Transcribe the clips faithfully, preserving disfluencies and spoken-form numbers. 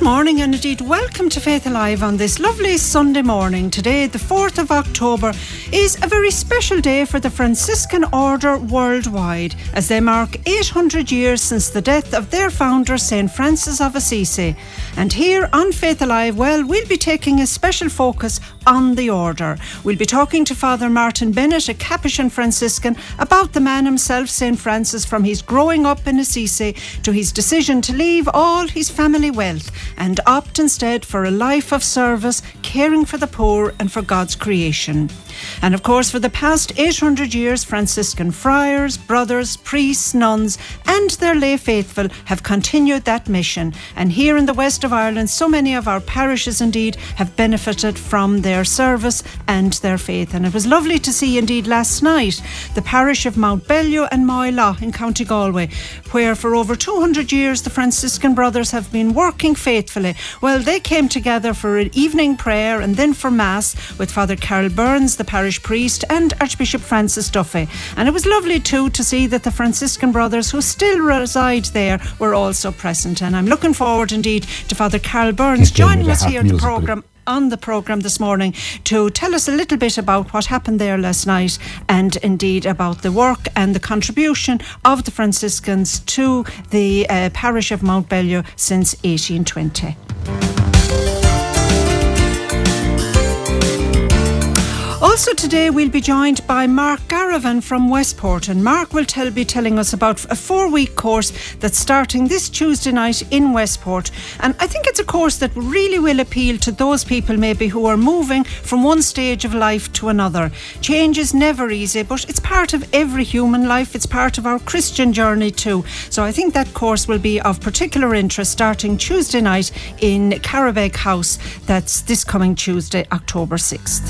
morning and indeed welcome to Faith Alive on this lovely Sunday morning. Today, the fourth of October, is a very special day for the Franciscan Order worldwide as they mark eight hundred years since the death of their founder, Saint Francis of Assisi. And here on Faith Alive, well, we'll be taking a special focus on the order. We'll be talking to Father Martin Bennett, a Capuchin Franciscan, about the man himself, Saint Francis, from his growing up in Assisi to his decision to leave all his family wealth and opt instead for a life of service, caring for the poor and for God's creation. And of course, for the past eight hundred years, Franciscan friars, brothers, priests, nuns and their lay faithful have continued that mission. And here in the west of Ireland, so many of our parishes indeed have benefited from their service and their faith. And it was lovely to see indeed last night the parish of Mountbellew and Moylaw in County Galway, where for over two hundred years the Franciscan brothers have been working faithfully. Well, they came together for an evening prayer and then for Mass with Father Carol Burns, the parish priest, and Archbishop Francis Duffy. And it was lovely too to see that the Franciscan brothers who still reside there were also present. And I'm looking forward indeed to Father Carol Burns joining us here in the programme on the programme this morning to tell us a little bit about what happened there last night and indeed about the work and the contribution of the Franciscans to the uh, parish of Mountbellew since eighteen twenty. Also today we'll be joined by Mark Garavan from Westport, and Mark will tell, be telling us about a four-week course that's starting this Tuesday night in Westport. And I think it's a course that really will appeal to those people maybe who are moving from one stage of life to another. Change is never easy, but it's part of every human life. It's part of our Christian journey too. So I think that course will be of particular interest starting Tuesday night in Carabeg House. That's this coming Tuesday, October sixth.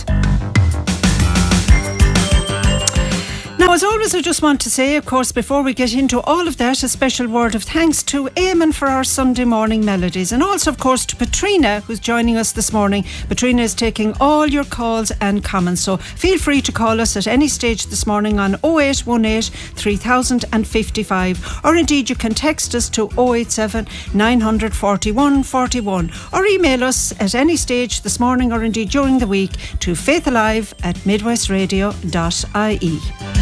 Now, as always, I just want to say, of course, before we get into all of that, a special word of thanks to Eamon for our Sunday morning melodies, and also, of course, to Patrina, who's joining us this morning. Patrina is taking all your calls and comments, so feel free to call us at any stage this morning on oh eight one eight, three thousand fifty-five, or indeed you can text us to oh eight seven, nine four one, four one, or email us at any stage this morning or indeed during the week to faithalive at midwestradio dot I E.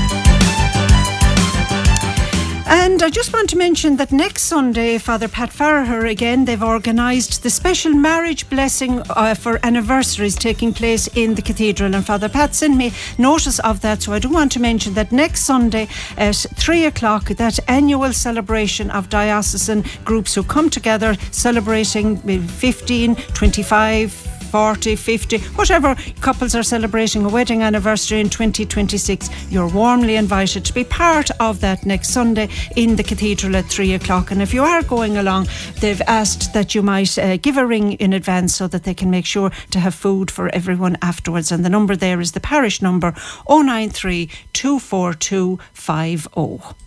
And I just want to mention that next Sunday, Father Pat Farraher, again, they've organised the special marriage blessing uh, for anniversaries taking place in the cathedral. And Father Pat sent me notice of that, so I do want to mention that next Sunday at three o'clock, that annual celebration of diocesan groups who come together celebrating fifteen, twenty-five, forty, fifty, whatever couples are celebrating a wedding anniversary in twenty twenty-six, you're warmly invited to be part of that next Sunday in the cathedral at three o'clock. And if you are going along, they've asked that you might uh, give a ring in advance so that they can make sure to have food for everyone afterwards. And the number there is the parish number oh nine three, two four two, five oh.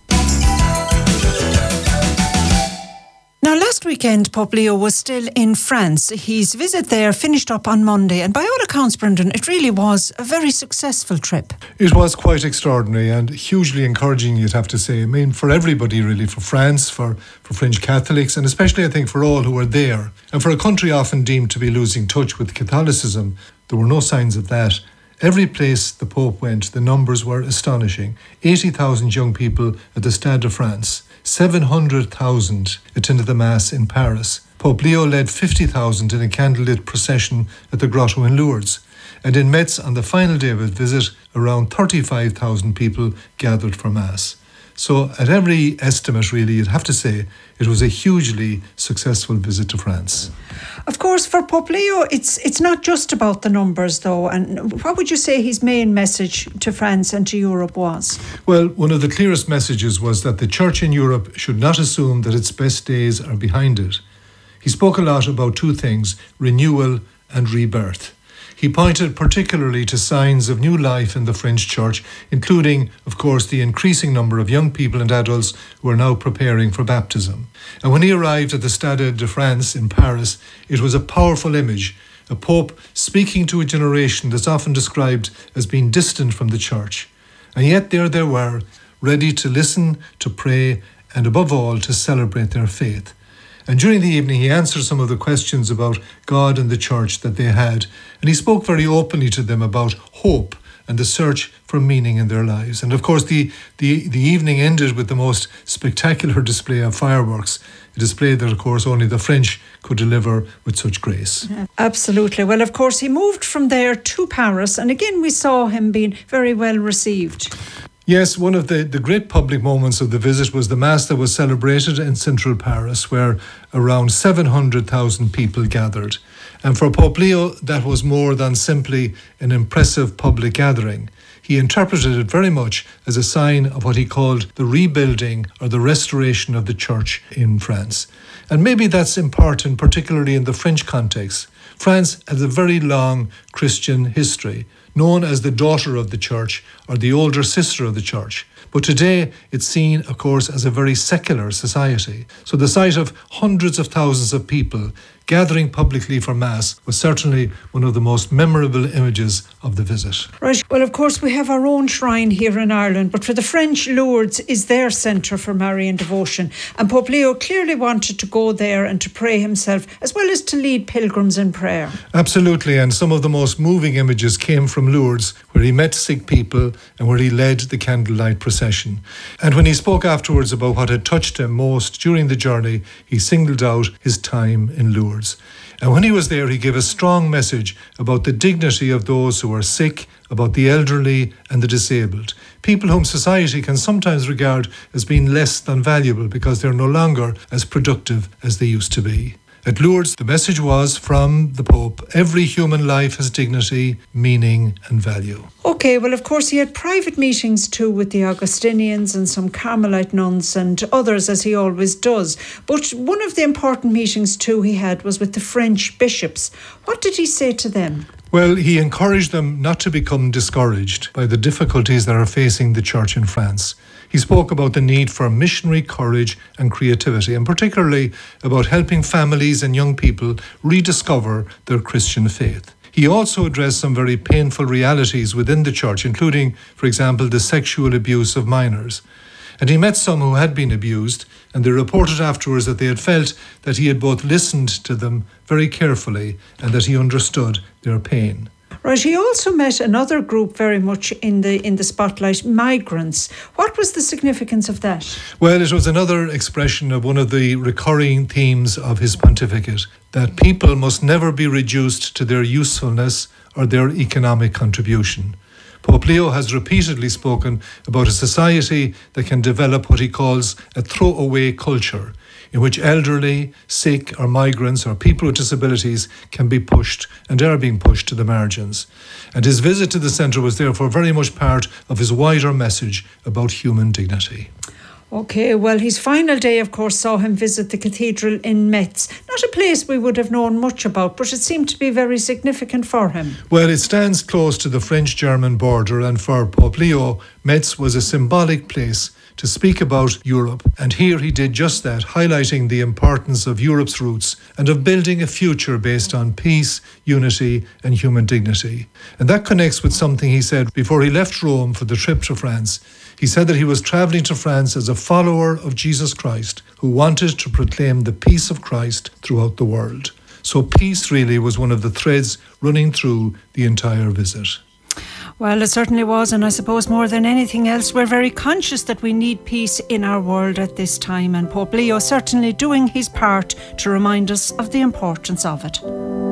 Now, last weekend, Pope Leo was still in France. His visit there finished up on Monday, and by all accounts, Brendan, it really was a very successful trip. It was quite extraordinary and hugely encouraging, you'd have to say. I mean, for everybody, really, for France, for, for French Catholics, and especially, I think, for all who were there. And for a country often deemed to be losing touch with Catholicism, there were no signs of that. Every place the Pope went, the numbers were astonishing. eighty thousand young people at the Stade de France. seven hundred thousand attended the Mass in Paris. Pope Leo led fifty thousand in a candlelit procession at the Grotto in Lourdes. And in Metz, on the final day of his visit, around thirty-five thousand people gathered for Mass. So at every estimate, really, you'd have to say it was a hugely successful visit to France. Of course, for Pope Leo, it's it's not just about the numbers, though. And what would you say his main message to France and to Europe was? Well, one of the clearest messages was that the Church in Europe should not assume that its best days are behind it. He spoke a lot about two things, renewal and rebirth. He pointed particularly to signs of new life in the French Church, including, of course, the increasing number of young people and adults who are now preparing for baptism. And when he arrived at the Stade de France in Paris, it was a powerful image, a pope speaking to a generation that's often described as being distant from the Church. And yet there they were, ready to listen, to pray, and above all, to celebrate their faith. And during the evening, he answered some of the questions about God and the church that they had. And he spoke very openly to them about hope and the search for meaning in their lives. And of course, the, the, the evening ended with the most spectacular display of fireworks, a display that, of course, only the French could deliver with such grace. Absolutely. Well, of course, he moved from there to Paris, and again, we saw him being very well received. Yes, one of the, the great public moments of the visit was the Mass that was celebrated in central Paris, where around seven hundred thousand people gathered. And for Pope Leo, that was more than simply an impressive public gathering. He interpreted it very much as a sign of what he called the rebuilding or the restoration of the church in France. And maybe that's important, particularly in the French context. France has a very long Christian history, known as the daughter of the church or the older sister of the church. But today it's seen, of course, as a very secular society. So the sight of hundreds of thousands of people gathering publicly for Mass was certainly one of the most memorable images of the visit. Right. Well, of course, we have our own shrine here in Ireland, but for the French, Lourdes is their centre for Marian devotion. And Pope Leo clearly wanted to go there and to pray himself, as well as to lead pilgrims in prayer. Absolutely. And some of the most moving images came from Lourdes, where he met sick people and where he led the candlelight procession. And when he spoke afterwards about what had touched him most during the journey, he singled out his time in Lourdes. And when he was there, he gave a strong message about the dignity of those who are sick, about the elderly and the disabled, people whom society can sometimes regard as being less than valuable because they're no longer as productive as they used to be. At Lourdes, the message was from the Pope: every human life has dignity, meaning and value. Okay, well, of course, he had private meetings too with the Augustinians and some Carmelite nuns and others, as he always does. But one of the important meetings too he had was with the French bishops. What did he say to them? Well, he encouraged them not to become discouraged by the difficulties that are facing the church in France. He spoke about the need for missionary courage and creativity, and particularly about helping families and young people rediscover their Christian faith. He also addressed some very painful realities within the church, including, for example, the sexual abuse of minors. And he met some who had been abused, and they reported afterwards that they had felt that he had both listened to them very carefully and that he understood their pain. Right, he also met another group very much in the in the spotlight, migrants. What was the significance of that? Well, it was another expression of one of the recurring themes of his pontificate, that people must never be reduced to their usefulness or their economic contribution. Pope Leo has repeatedly spoken about a society that can develop what he calls a throwaway culture, in which elderly, sick or migrants or people with disabilities can be pushed and are being pushed to the margins. And his visit to the centre was therefore very much part of his wider message about human dignity. Okay, well, his final day, of course, saw him visit the cathedral in Metz. Not a place we would have known much about, but it seemed to be very significant for him. Well, it stands close to the French-German border, and for Pope Leo, Metz was a symbolic place to speak about Europe. And here he did just that, highlighting the importance of Europe's roots and of building a future based on peace, unity and human dignity. And that connects with something he said before he left Rome for the trip to France. He said that he was travelling to France as a follower of Jesus Christ who wanted to proclaim the peace of Christ throughout the world. So peace really was one of the threads running through the entire visit. Well, it certainly was, and I suppose more than anything else, we're very conscious that we need peace in our world at this time, and Pope Leo certainly doing his part to remind us of the importance of it.